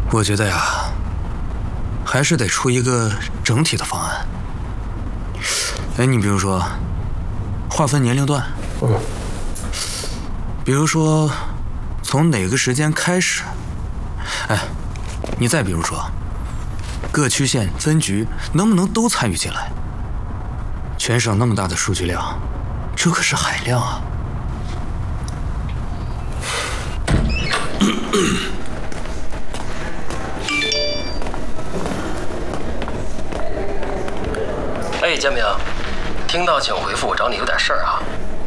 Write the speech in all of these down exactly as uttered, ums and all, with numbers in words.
我觉得呀，还是得出一个整体的方案。哎，你比如说，划分年龄段， 嗯， 比如说从哪个时间开始，哎，你再比如说，各区县分局能不能都参与进来？全省那么大的数据量，这可是海量啊！ 哎，建明，听到请回复，我找你有点事儿啊。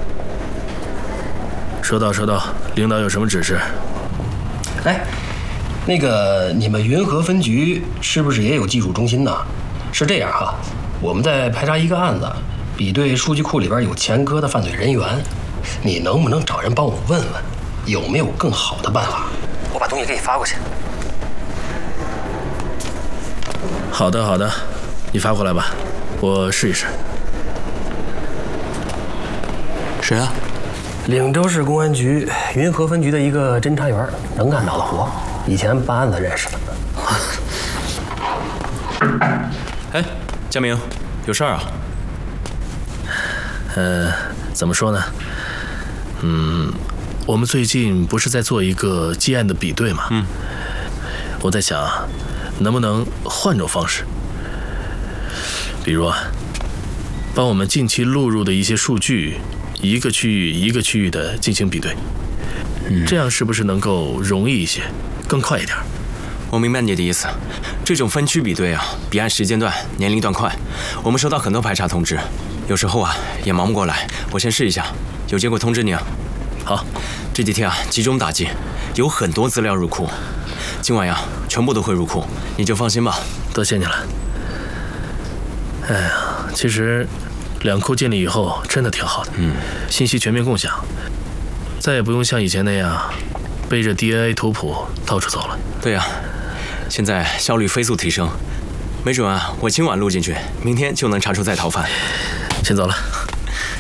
收到，收到，领导有什么指示？ 哎，那个你们云和分局是不是也有技术中心呢？是这样哈，我们在排查一个案子，比对数据库里边有前科的犯罪人员，你能不能找人帮我问问，有没有更好的办法？我把东西给你发过去。 好的，好的，你发过来吧，我试一试。 谁啊？ 岭州市公安局云和分局的一个侦查员，能干脑的活，以前办案子认识的。 哎，佳明，有事儿啊？ 呃，怎么说呢？嗯，我们最近不是在做一个基案的比对吗？ 嗯。 我在想，能不能换种方式，比如啊，帮我们近期录入的一些数据，一个区域一个区域的进行比对，嗯，这样是不是能够容易一些，更快一点？ 我明白你的意思，这种分区比对啊，比按时间段、年龄段快。我们收到很多排查通知，有时候啊也忙不过来。我先试一下，有结果通知你啊。好，这几天啊集中打击，有很多资料入库，今晚呀全部都会入库，你就放心吧。 多谢你了。哎呀，其实两库建立以后真的挺好的，嗯，信息全面共享，再也不用像以前那样背着 D N A 图谱到处走了。 对呀，现在效率飞速提升，没准啊我今晚录进去，明天就能查出在逃犯。 先走了。